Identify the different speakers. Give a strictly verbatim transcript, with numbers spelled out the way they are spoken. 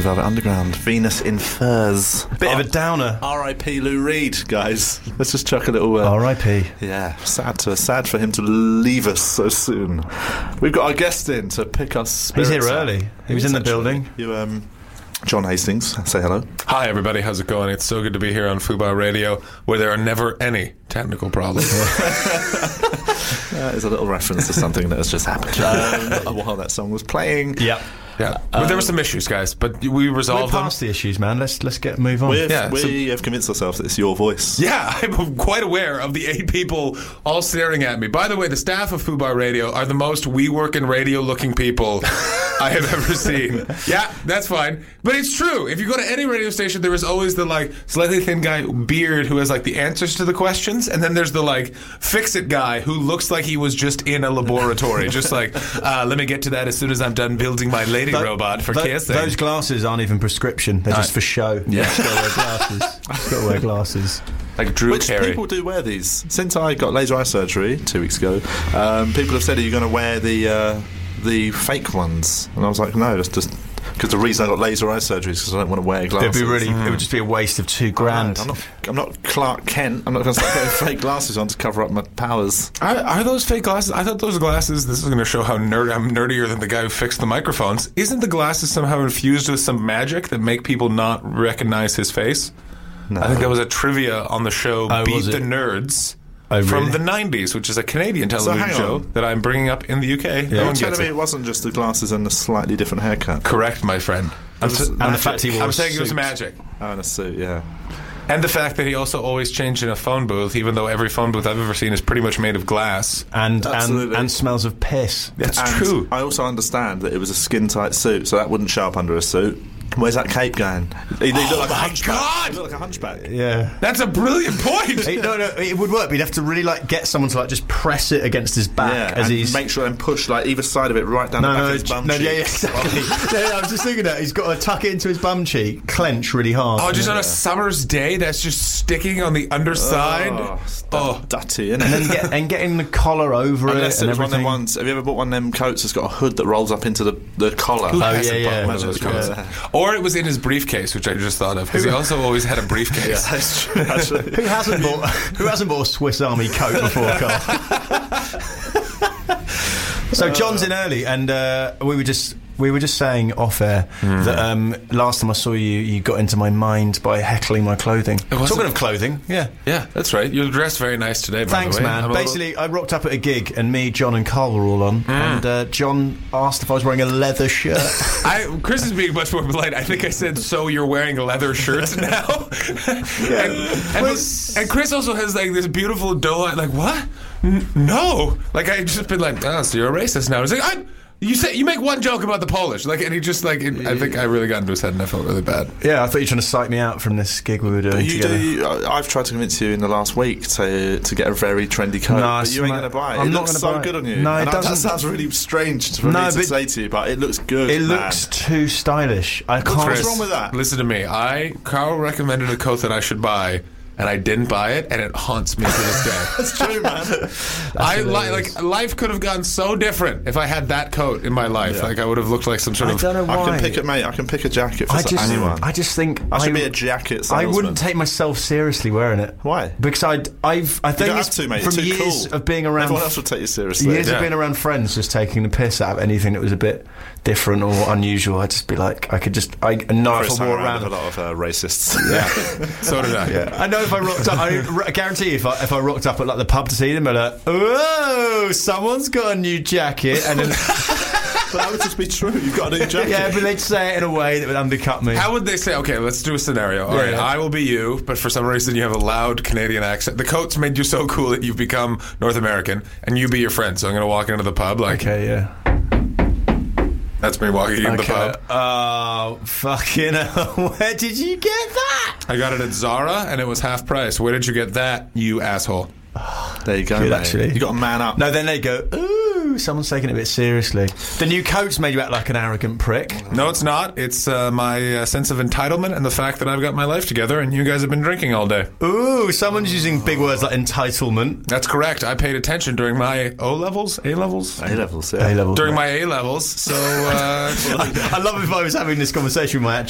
Speaker 1: of Velvet Underground, Venus in Furs.
Speaker 2: Bit
Speaker 1: R-
Speaker 2: of a downer.
Speaker 1: R I P Lou Reed, guys. Let's just chuck a little... Uh,
Speaker 2: R I P
Speaker 1: Yeah, sad to sad for him to leave us so soon. We've got our guest in to pick us spirits.
Speaker 2: He's here
Speaker 1: up.
Speaker 2: early. He was in the
Speaker 1: Actually.
Speaker 2: building.
Speaker 1: You, um... John Hastings, say hello.
Speaker 3: Hi everybody, how's it going? It's so good to be here on Fubar Radio, where there are never any technical problems.
Speaker 1: That is a little reference to something that has just happened um, while that song was playing.
Speaker 2: Yep.
Speaker 3: Yeah, but there were some issues, guys, but we
Speaker 2: We're
Speaker 3: resolved them.
Speaker 2: past the issues, man. Let's let's get move on.
Speaker 1: We've,
Speaker 3: Yeah,
Speaker 1: we
Speaker 3: so-
Speaker 1: have convinced ourselves that it's your voice.
Speaker 3: Yeah, I'm quite aware of the eight people all staring at me. By the way, the staff of Fubar Radio are the most we work in radio looking people I have ever seen. Yeah, that's fine. But it's true. If you go to any radio station, there is always the like slightly thin guy, beard, who has like the answers to the questions, and then there's the like fix-it guy who looks like he was just in a laboratory, just like, uh, let me get to that as soon as I'm done building my lady
Speaker 2: Tho-
Speaker 3: robot for
Speaker 2: tho-
Speaker 3: kissing.
Speaker 2: Those glasses aren't even prescription. They're just for show.
Speaker 1: Yeah.
Speaker 2: Just got to wear glasses. Just got to wear glasses.
Speaker 3: Like Drew
Speaker 1: Which
Speaker 3: Carey.
Speaker 1: people do wear these. Since I got laser eye surgery two weeks ago, um, people have said, are you going to wear the uh, the fake ones? And I was like, no, that's just... Because the reason I got laser eye surgery is because I don't want to wear glasses.
Speaker 2: It'd be really. It would just be a waste of two grand.
Speaker 1: I'm not, I'm not Clark Kent. I'm not going to start getting fake glasses on to cover up my powers.
Speaker 3: Are, are those fake glasses? I thought those glasses, this is going to show how nerd, I'm nerdier than the guy who fixed the microphones. Isn't the glasses somehow infused with some magic that make people not recognize his face?
Speaker 1: No.
Speaker 3: I think that was a trivia on the show
Speaker 2: Oh,
Speaker 3: Beat
Speaker 2: was
Speaker 3: the
Speaker 2: it?
Speaker 3: Nerds
Speaker 2: Oh,
Speaker 3: from
Speaker 2: really?
Speaker 3: the nineties, which is a Canadian television
Speaker 1: hang
Speaker 3: show
Speaker 1: on.
Speaker 3: that I'm bringing up in the U K. No
Speaker 1: You're
Speaker 3: one
Speaker 1: telling
Speaker 3: gets
Speaker 1: me
Speaker 3: it.
Speaker 1: it wasn't just the glasses and a slightly different haircut?
Speaker 3: Correct, my friend. I'm,
Speaker 1: was
Speaker 3: s-
Speaker 1: magic.
Speaker 2: And the fact he wore
Speaker 3: I'm
Speaker 2: a
Speaker 3: saying it was
Speaker 2: suit.
Speaker 3: magic.
Speaker 1: Oh, and a suit, yeah.
Speaker 3: And the fact that he also always changed in a phone booth, even though every phone booth I've ever seen is pretty much made of glass.
Speaker 2: And and
Speaker 1: Absolutely.
Speaker 2: and smells of piss.
Speaker 3: That's
Speaker 1: And
Speaker 3: true.
Speaker 1: I also understand that it was a skin-tight suit, so that wouldn't show up under a suit. Where's that cape going? He, he looked like a
Speaker 3: my
Speaker 1: hunchback.
Speaker 3: God!
Speaker 1: He looked like a hunchback.
Speaker 2: Yeah.
Speaker 3: That's a brilliant point.
Speaker 2: It, no, no, it would work. But you'd have to really like get someone to like just press it against his back
Speaker 1: Yeah,
Speaker 2: as
Speaker 1: and
Speaker 2: he's.
Speaker 1: make sure and push like either side of it right down
Speaker 2: no,
Speaker 1: the back
Speaker 2: no,
Speaker 1: of his bum
Speaker 2: no,
Speaker 1: cheek.
Speaker 2: yeah, yeah, exactly. yeah, yeah, I was just thinking that he's got to tuck it into his bum cheek, clench really hard.
Speaker 3: Oh, just
Speaker 2: and
Speaker 3: on a summer's day, that's just sticking on the underside.
Speaker 1: Oh, it's
Speaker 3: Oh.
Speaker 1: dirty, isn't
Speaker 2: then
Speaker 1: it?
Speaker 2: get, and getting the collar over
Speaker 1: Unless
Speaker 2: it
Speaker 1: it
Speaker 2: and
Speaker 1: was one of them
Speaker 2: everything.
Speaker 1: ones. Have you ever bought one of them coats that's got a hood that rolls up into the, the collar?
Speaker 3: Who
Speaker 2: Oh,
Speaker 3: hasn't
Speaker 2: yeah,
Speaker 3: bought
Speaker 2: yeah.
Speaker 3: one of those
Speaker 1: Imagine
Speaker 3: coats?
Speaker 1: if it was-
Speaker 3: Or it was in his briefcase, which I just thought of, because he also always had a briefcase.
Speaker 1: That's true, actually.
Speaker 2: Who hasn't bought Who hasn't bought a Swiss Army coat before, Carl? So John's in early, and uh, we were just we were just saying off air
Speaker 3: Mm.
Speaker 2: that um, last time I saw you, you got into my mind by heckling my clothing.
Speaker 3: wasn't-
Speaker 2: Talking of clothing, yeah.
Speaker 3: Yeah, that's right. You're dressed very nice today, by
Speaker 2: Thanks,
Speaker 3: the way.
Speaker 2: man.
Speaker 3: I'm a little-
Speaker 2: Basically, I rocked up at a gig, and me, John, and Carl were all on,
Speaker 3: Mm.
Speaker 2: and uh, John asked if I was wearing a leather shirt.
Speaker 3: I, Chris is being much more polite. I think I said, so you're wearing leather shirts now? and, and, and Chris also has like this beautiful doe eye. Like, what? N- no. Like, I just been like, oh, so you're a racist now. He's like, I'm... You say you make one joke about the Polish, like, and he just like. It, I think I really got into his head, and I felt really bad.
Speaker 2: Yeah, I thought you were trying to psych me out from this gig we were doing
Speaker 1: You
Speaker 2: together.
Speaker 1: do. I- I've tried to convince you in the last week to to get a very trendy coat,
Speaker 2: No,
Speaker 1: but
Speaker 2: it's
Speaker 1: you ain't
Speaker 2: my-
Speaker 1: going to buy it.
Speaker 2: I'm
Speaker 1: it
Speaker 2: not
Speaker 1: looks
Speaker 2: gonna
Speaker 1: so
Speaker 2: buy it.
Speaker 1: good on you.
Speaker 2: No, it
Speaker 1: And I-
Speaker 2: doesn't-
Speaker 1: That sounds really strange for
Speaker 2: No,
Speaker 1: me to
Speaker 2: but
Speaker 1: say to you, but it looks good.
Speaker 2: It
Speaker 1: man.
Speaker 2: looks too stylish. I can't.
Speaker 1: What's wrong with that?
Speaker 3: Listen to me. I Carl recommended a coat that I should buy, and I didn't buy it, and it haunts me to this day.
Speaker 1: That's true, man.
Speaker 3: I li-
Speaker 2: hilarious.
Speaker 3: like life could have gone so different if I had that coat in my life.
Speaker 1: Yeah.
Speaker 3: Like I would have looked like some sort
Speaker 2: I
Speaker 3: of.
Speaker 2: don't know why.
Speaker 1: I can pick a mate. I can pick a jacket for
Speaker 2: I just,
Speaker 1: anyone.
Speaker 2: I just think
Speaker 1: I should
Speaker 2: I,
Speaker 1: be a jacket
Speaker 2: I
Speaker 1: salesman.
Speaker 2: wouldn't take myself seriously wearing it.
Speaker 1: Why?
Speaker 2: Because I'd, I've, I
Speaker 1: You
Speaker 2: think
Speaker 1: don't
Speaker 2: it's
Speaker 1: have to, mate.
Speaker 2: from
Speaker 1: You're too
Speaker 2: years
Speaker 1: cool.
Speaker 2: of being around,
Speaker 1: Everyone else will take you seriously.
Speaker 2: years
Speaker 3: Yeah.
Speaker 2: of being around friends, just taking the piss out of anything that was a bit different or unusual. I'd just be like, I could just, I know
Speaker 1: Chris
Speaker 2: if I
Speaker 1: hung
Speaker 2: wore
Speaker 1: around
Speaker 2: around.
Speaker 1: with a lot of uh, racists.
Speaker 3: Yeah, so did I.
Speaker 2: Yeah. I know if I rocked up, I, I guarantee you if I, if I rocked up at like the pub to see them, I'd like, whoa, someone's got a new jacket, and then
Speaker 1: But that would just be true. You've got a new jacket.
Speaker 2: yeah, but they'd say it in a way that would undercut me.
Speaker 3: How would they say? Okay, let's do a scenario. All
Speaker 2: Yeah,
Speaker 3: right,
Speaker 2: yeah.
Speaker 3: I will be you, but for some reason you have a loud Canadian accent. The coat's made you so cool that you've become North American, and you be your friend. So I'm going to walk into the pub like,
Speaker 2: Okay, yeah.
Speaker 3: that's me walking into the
Speaker 2: Okay.
Speaker 3: pub.
Speaker 2: Oh, fucking hell. Where did you get that?
Speaker 3: I got it at Zara, and it was half price. Where did you get that, you asshole?
Speaker 1: There you go,
Speaker 2: Good,
Speaker 1: mate.
Speaker 2: actually.
Speaker 1: You got to man up.
Speaker 2: No, then they go, ooh, someone's taking it a bit seriously. The new coat's made you act like an arrogant prick.
Speaker 3: No, it's not. It's uh, my uh, sense of entitlement and the fact that I've got my life together, and you guys have been drinking all day.
Speaker 2: Ooh, someone's using big words like entitlement.
Speaker 3: That's correct. I paid attention during my O levels, A levels,
Speaker 1: A levels, yeah.
Speaker 2: A level.
Speaker 3: during my A levels. So uh,
Speaker 2: I love if I was having this conversation with my